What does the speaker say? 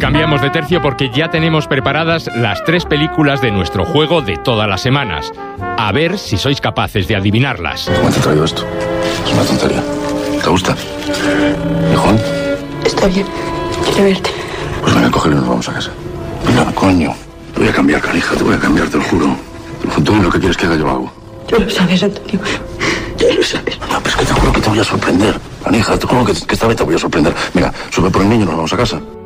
cambiamos de tercio porque ya tenemos preparadas las 3 películas de nuestro juego de todas las semanas. A ver si sois capaces de adivinarlas. ¿Cómo te he traído esto? Es una tontería. ¿Te gusta? ¿Hijón? Está bien. Quiero verte. Pues venga, cógelo y nos vamos a casa. Venga, coño. Te voy a cambiar, canija. Te voy a cambiar, te lo juro. Todo lo que quieres que haga yo lo hago. Tú lo sabes, Antonio. Tú lo sabes. No, pero es que te juro que te voy a sorprender. Canija, te juro que esta vez te voy a sorprender. Venga, sube por el niño y nos vamos a casa.